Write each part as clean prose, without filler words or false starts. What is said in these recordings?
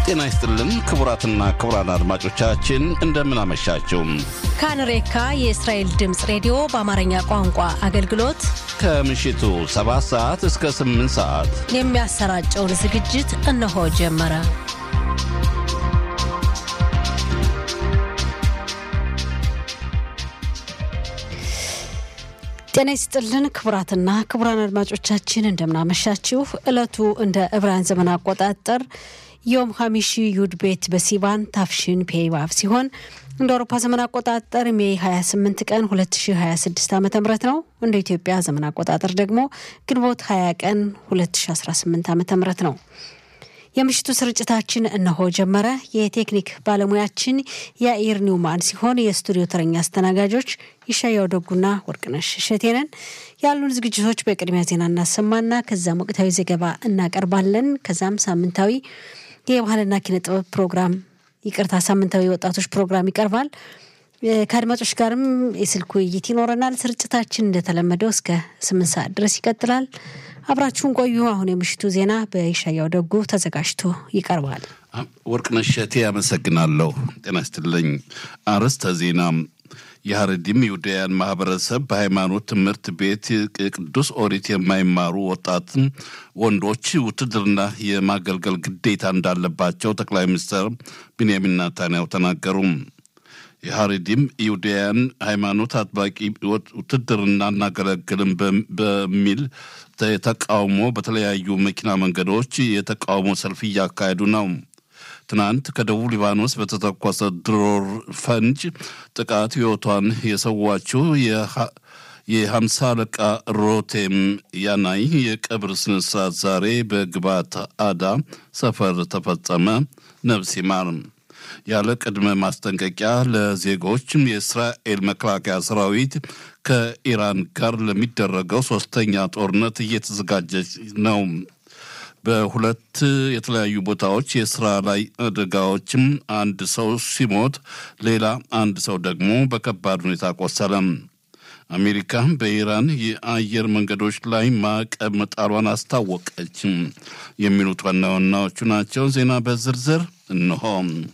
ጤና ይስጥልን ክቡራትና ክቡራን አድማጮቻችን እንደምን አመሻችሁ። ካንሬካ የእስራኤል ድምጽ ሬዲዮ በአማርኛ ቋንቋ አገልግሎት ከምሽቱ 7 ሰዓት እስከ 8 ሰዓት የሚያሰራጨውን ዝግጅት እነሆ ጀመረ። ጤና ይስጥልን ክቡራትና ክቡራን አድማጮቻችን እንደምን አመሻችሁ። ዕለቱ እንደ ዕብራውያን ዘመን አቆጣጠር ዮም ሐሚሺ ዩድ ቤት በሲቫን ታፍሽን ፔይዋፍ ሲሆን እንደ አውሮፓ ዘመን አቆጣጠር ሜይ 28 ቀን 2026 ዓ.ም ነው። እንደ ኢትዮጵያ ዘመን አቆጣጠር ደግሞ ግንቦት 20 ቀን 2018 ዓ.ም ነው። የምሽቱ ስርጭታችን እነሆ ጀመረ። የቴክኒክ ባለሙያችን ያኢር ኒውማን ሲሆን የስቱዲዮ ተረኛ አስተናጋጆች ይሻያው ደጉና ወርቅነሽ ሸቴነን። ያሉን ዝግጅቶች በቅድሚያ ዜና እናሰማና ከዛም ወቅታዊ ዘገባ እናቀርባለን። ከዛም ሳምንታዊ የባህልና ኪነ ጥበብ ፕሮግራም ሳምንታዊ ወጣቶች ፕሮግራም ይቀርባል። ከአድማጮች ጋርም የስልክ ውይይት ይኖረናል። ስርጭታችን እንደተለመደው እስከ 8 ሰዓት ድረስ ይቀጥላል። አብራችሁን ቆዩ። አሁን የምሽቱ ዜና በይሻያው ደጉ ተዘጋጅቶ ይቀርባል። ወርቅነሽ ሸቴ አመሰግናለሁ። ጤና ይስጥልኝ። አርዕስተ ዜና። የሐረዲም ይሁዳውያን ማህበረሰብ በሃይማኖት ትምህርት ቤት ቅዱስ ኦሪት የማይማሩ ወጣት ወንዶች ውትድርና የማገልገል ግዴታ እንዳለባቸው ጠቅላይ ሚኒስትር ቢንያሚን ኔታንያሁ ተናገሩ። የሐረዲም ይሁዳውያን ሃይማኖት አጥባቂ ውትድርና እናገለግልም በሚል ተቃውሞ በተለያዩ መኪና መንገዶች የተቃውሞ ሰልፍ እያካሄዱ ነው። ትናንት ከደቡብ ሊባኖስ በተተኮሰ ድሮር ፈንጅ ጥቃት ሕይወቷን የሰዋችው የ50 አለቃ ሮቴም ያናይ የቀብር ስነስርዓት ዛሬ በግባት አዳ ሰፈር ተፈጸመ። ነፍስ ይማር። ያለ ቅድመ ማስጠንቀቂያ ለዜጎችም የእስራኤል መከላከያ ሰራዊት ከኢራን ጋር ለሚደረገው ሶስተኛ ጦርነት እየተዘጋጀች ነው። በሁለት የተለያዩ ቦታዎች የስራ ላይ አደጋዎችም አንድ ሰው ሲሞት ሌላ አንድ ሰው ደግሞ በከባድ ሁኔታ ቆሰለ። አሜሪካ በኢራን የአየር መንገዶች ላይ ማዕቀብ መጣሏን አስታወቀች። የሚሉት ዋና ዋናዎቹ ናቸው። ዜና በዝርዝር እነሆ።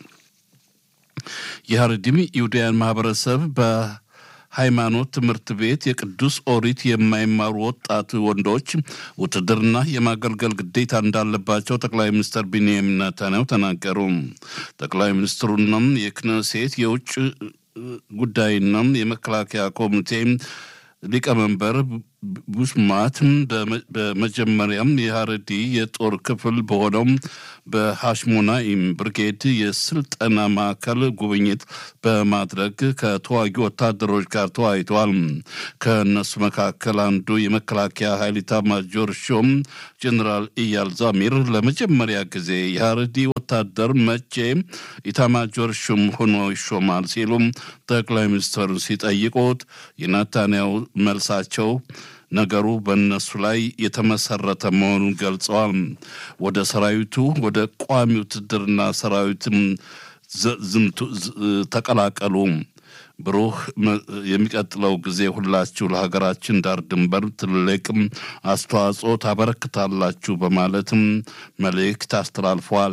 የሐረዲም ይሁዳውያን ማህበረሰብ በሃይማኖት ትምህርት ቤት የቅዱስ ኦሪት የማይማሩ ወጣት ወንዶች ውትድርና የማገልገል ግዴታ እንዳለባቸው ጠቅላይ ሚኒስትር ቢንያሚን ኔታንያሁ ተናገሩ። ጠቅላይ ሚኒስትሩና የክነሴት የውጭ ጉዳይና የመከላከያ ኮሚቴ ሊቀመንበር ቡሽማት በመጀመሪያም የሐረዲ የጦር ክፍል በሆነው በሐሽሞናኢም ብርጌድ የስልጠና ማዕከል ጉብኝት በማድረግ ከተዋጊ ወታደሮች ጋር ተወያይተዋል። ከእነሱ መካከል አንዱ የመከላከያ ኃይል ኤታማዦር ሹም ጀነራል ኢያል ዛሚር ለመጀመሪያ ጊዜ የሐረዲ ወታደር መቼ ኤታማዦር ሹም ሆኖ ይሾማል ሲሉ ጠቅላይ ሚኒስትሩን ሲጠይቁት የኔታንያሁ መልሳቸው ነገሩ በእነሱ ላይ የተመሰረተ መሆኑን ገልጸዋል። ወደ ሰራዊቱ ወደ ቋሚ ውትድርና ሰራዊትም ተቀላቀሉ። ብሩህ የሚቀጥለው ጊዜ ሁላችሁ ለሀገራችን ዳር ድንበር ትልቅም አስተዋጽኦ ታበረክታላችሁ በማለትም መልእክት አስተላልፈዋል።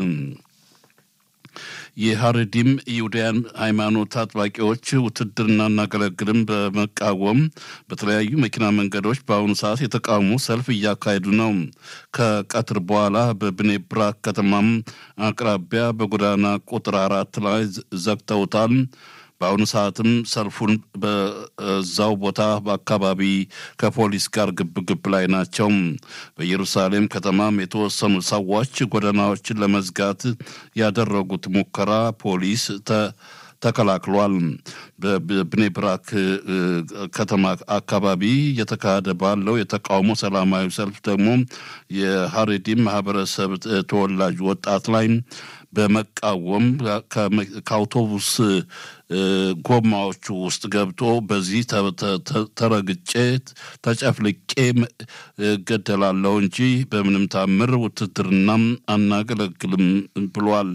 የሐረዲም ይሁዳውያን ሃይማኖት አጥባቂዎች ውትድርና እናገለግልም በመቃወም በተለያዩ መኪና መንገዶች በአሁኑ ሰዓት የተቃውሞ ሰልፍ እያካሄዱ ነው። ከቀትር በኋላ በብኔ ብራክ ከተማም አቅራቢያ በጎዳና ቁጥር 4 ላይ ዘግተውታል። በአሁኑ ሰዓትም ሰልፉን በዛው ቦታ በአካባቢ ከፖሊስ ጋር ግብግብ ላይ ናቸው። በኢየሩሳሌም ከተማም የተወሰኑ ሰዎች ጎዳናዎችን ለመዝጋት ያደረጉት ሙከራ ፖሊስ ተከላክሏል። በብኔ ብራክ ከተማ አካባቢ የተካሄደ ባለው የተቃውሞ ሰላማዊ ሰልፍ ደግሞ የሐረዲም ማህበረሰብ ተወላጅ ወጣት ላይ በመቃወም ከአውቶቡስ ጎማዎቹ ውስጥ ገብቶ በዚህ ተረግጬ ተጨፍልቄ ገደላለሁ እንጂ በምንም ታምር ውትድርና አናገለግልም ብሏል።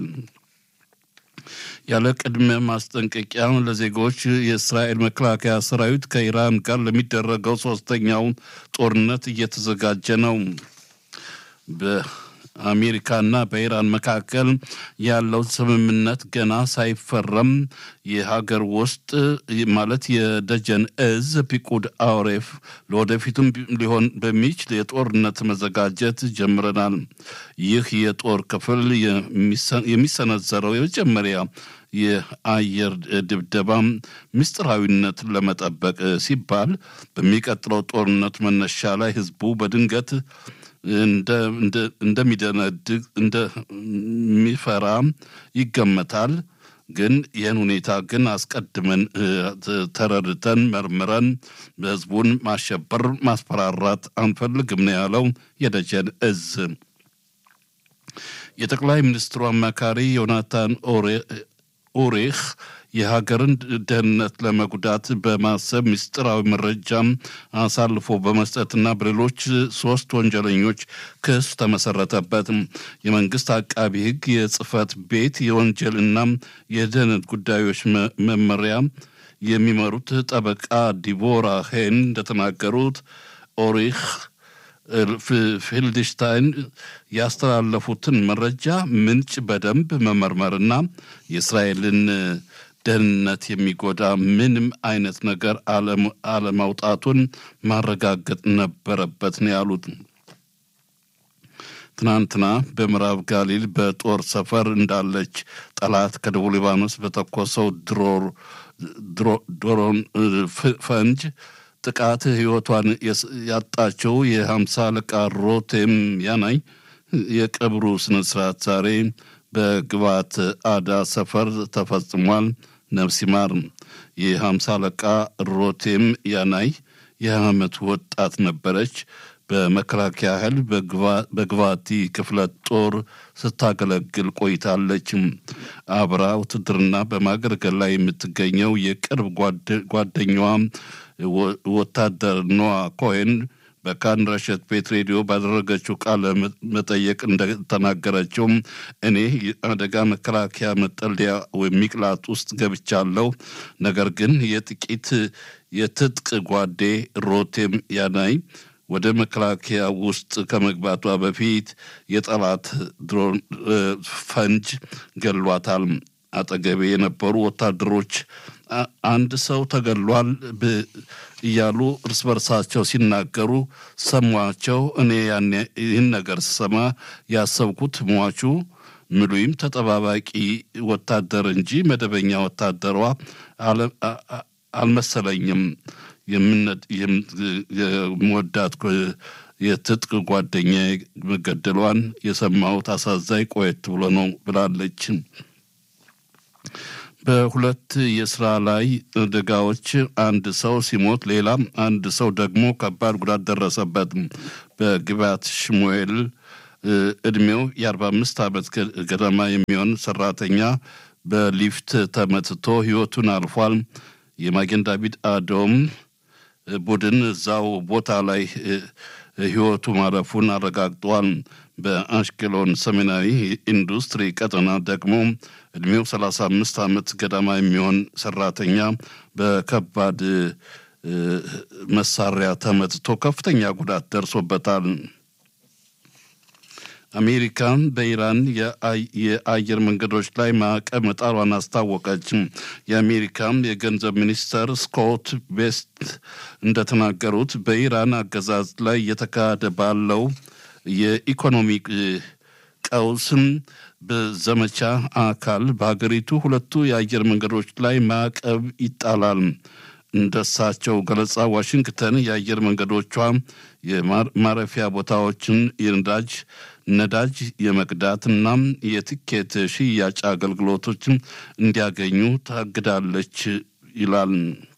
ያለ ቅድመ ማስጠንቀቂያ ለዜጎች የእስራኤል መከላከያ ሰራዊት ከኢራን ጋር ለሚደረገው ሶስተኛው ጦርነት እየተዘጋጀ ነው። አሜሪካና በኢራን መካከል ያለው ስምምነት ገና ሳይፈረም የሀገር ውስጥ ማለት የደጀን እዝ ፒቁድ አውሬፍ ለወደፊቱም ሊሆን በሚችል የጦርነት መዘጋጀት ጀምረናል። ይህ የጦር ክፍል የሚሰነዘረው የመጀመሪያ የአየር ድብደባ ምስጢራዊነትን ለመጠበቅ ሲባል በሚቀጥለው ጦርነት መነሻ ላይ ህዝቡ በድንገት እንደሚደነድግ እንደሚፈራ ይገመታል። ግን ይህን ሁኔታ ግን አስቀድመን ተረድተን መርምረን ህዝቡን ማሸበር ማስፈራራት አንፈልግም ነው ያለው የደጀን እዝ። የጠቅላይ ሚኒስትሩ አማካሪ ዮናታን ኦሬህ የሀገርን ደህንነት ለመጉዳት በማሰብ ምስጢራዊ መረጃም አሳልፎ በመስጠትና በሌሎች 3 ወንጀለኞች ክስ ተመሰረተበት። የመንግስት አቃቢ ህግ የጽህፈት ቤት የወንጀልና የደህንነት ጉዳዮች መመሪያ የሚመሩት ጠበቃ ዲቦራ ሄን እንደተናገሩት ኦሪህ ፊልድሽታይን ያስተላለፉትን መረጃ ምንጭ በደንብ መመርመርና የእስራኤልን ደህንነት የሚጎዳ ምንም አይነት ነገር አለማውጣቱን ማረጋገጥ ነበረበት ነው ያሉት። ትናንትና በምዕራብ ጋሊል በጦር ሰፈር እንዳለች ጠላት ከደቡብ ሊባኖስ በተኮሰው ድሮን ፈንጅ ጥቃት ህይወቷን ያጣቸው የ50 አለቃ ሮቴም ያናይ የቀብሩ ስነ ስርዓት ዛሬ በግባት አዳ ሰፈር ተፈጽሟል። ነፍስ ይማር። የ50 አለቃ ሮቴም ያናይ የ20 ወጣት ነበረች። በመከላከያ ኃይል በግባቲ ክፍለ ጦር ስታገለግል ቆይታለች። አብራ ውትድርና በማገልገል ላይ የምትገኘው የቅርብ ጓደኛዋ ወታደር ኖዋ ኮሄን በካን ረሸት ቤት ሬዲዮ ባደረገችው ቃለ መጠየቅ እንደተናገረችው እኔ አደጋ መከላከያ መጠለያ ሚቅላት ውስጥ ገብቻለሁ። ነገር ግን የጥቂት የትጥቅ ጓዴ ሮቴም ያናይ ወደ መከላከያ ውስጥ ከመግባቷ በፊት የጠላት ድሮን ፈንጅ ገሏታል። አጠገቤ የነበሩ ወታደሮች አንድ ሰው ተገሏል እያሉ እርስ በርሳቸው ሲናገሩ ሰማቸው። እኔ ይህን ነገር ስሰማ ያሰብኩት ሟቹ ምሉይም ተጠባባቂ ወታደር እንጂ መደበኛ ወታደሯ አልመሰለኝም። የምወዳት የትጥቅ ጓደኛ መገደሏን የሰማሁት አሳዛኝ ቆየት ብሎ ነው ብላለች። በሁለት የስራ ላይ አደጋዎች አንድ ሰው ሲሞት ሌላ አንድ ሰው ደግሞ ከባድ ጉዳት ደረሰበት። በግባት ሽሙኤል እድሜው የ45 ዓመት ገደማ የሚሆን ሰራተኛ በሊፍት ተመትቶ ህይወቱን አልፏል። የማጌን ዳቪድ አዶም ቡድን እዛው ቦታ ላይ ህይወቱ ማለፉን አረጋግጧል። በአሽኬሎን ሰሜናዊ ኢንዱስትሪ ቀጠና ደግሞ እድሜው 35 ዓመት ገደማ የሚሆን ሰራተኛ በከባድ መሳሪያ ተመትቶ ከፍተኛ ጉዳት ደርሶበታል። አሜሪካ በኢራን የአየር መንገዶች ላይ ማዕቀብ መጣሏን አስታወቀች። የአሜሪካ የገንዘብ ሚኒስተር ስኮት ቤስት እንደተናገሩት በኢራን አገዛዝ ላይ የተካሄደ ባለው የኢኮኖሚ ቀውስም በዘመቻ አካል በሀገሪቱ ሁለቱ የአየር መንገዶች ላይ ማዕቀብ ይጣላል። እንደሳቸው ገለጻ ዋሽንግተን የአየር መንገዶቿ የማረፊያ ቦታዎችን ነዳጅ የመቅዳትና የትኬት ሽያጭ አገልግሎቶችን እንዲያገኙ ታግዳለች ይላል።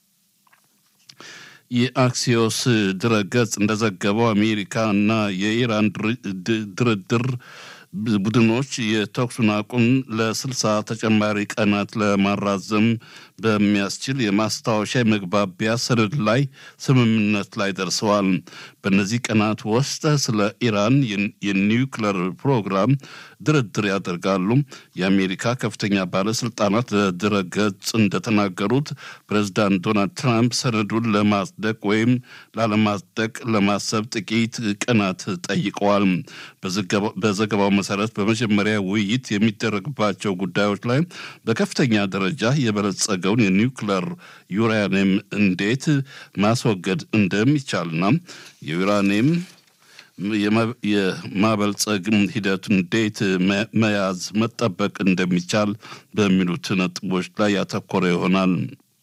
የአክሲዮስ ድረገጽ እንደዘገበው አሜሪካ እና የኢራን ድርድር ቡድኖች የተኩሱን አቁም ለ60 ተጨማሪ ቀናት ለማራዘም በሚያስችል የማስታወሻ መግባቢያ ሰነድ ላይ ስምምነት ላይ ደርሰዋል። በእነዚህ ቀናት ውስጥ ስለ ኢራን የኒውክሌር ፕሮግራም ድርድር ያደርጋሉ። የአሜሪካ ከፍተኛ ባለስልጣናት ለድረገጽ እንደተናገሩት ፕሬዝዳንት ዶናልድ ትራምፕ ሰነዱን ለማጽደቅ ወይም ላለማጽደቅ ለማሰብ ጥቂት ቀናት ጠይቀዋል። በዘገባው መሰረት በመጀመሪያ ውይይት የሚደረግባቸው ጉዳዮች ላይ በከፍተኛ ደረጃ የበለጸገውን የኒውክሌር ዩራኒየም እንዴት ማስወገድ እንደሚቻልና የዩራኒየም የማበልጸግ ሂደት እንዴት መያዝ መጠበቅ እንደሚቻል በሚሉት ነጥቦች ላይ ያተኮረ ይሆናል።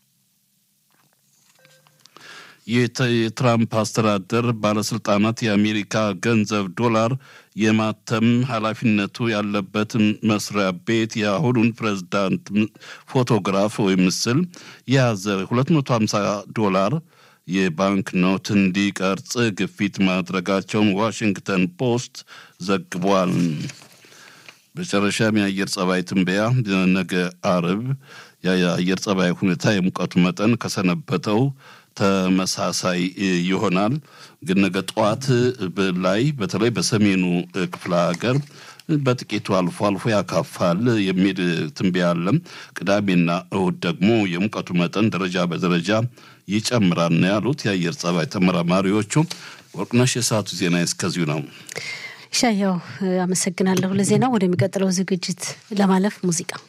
የትራምፕ አስተዳደር ባለስልጣናት የአሜሪካ ገንዘብ ዶላር የማተም ኃላፊነቱ ያለበትን መስሪያ ቤት የአሁኑን ፕሬዝዳንት ፎቶግራፍ ወይም ምስል የያዘ $250 የባንክ ኖት እንዲቀርጽ ግፊት ማድረጋቸውን ዋሽንግተን ፖስት ዘግቧል። በመጨረሻም የአየር ጸባይ ትንበያ ነገ አርብ የአየር ጸባይ ሁኔታ የሙቀቱ መጠን ከሰነበተው ተመሳሳይ ይሆናል። ግን ነገ ጠዋት ላይ በተለይ በሰሜኑ ክፍለ ሀገር በጥቂቱ አልፎ አልፎ ያካፋል የሚል ትንበያ አለ። ቅዳሜና እሁድ ደግሞ የሙቀቱ መጠን ደረጃ በደረጃ ይጨምራል ነው ያሉት የአየር ጸባይ ተመራማሪዎቹ። ወርቅነሽ የሰዓቱ ዜና እስከዚሁ ነው። ሻያው አመሰግናለሁ ለዜናው። ወደሚቀጥለው ዝግጅት ለማለፍ ሙዚቃ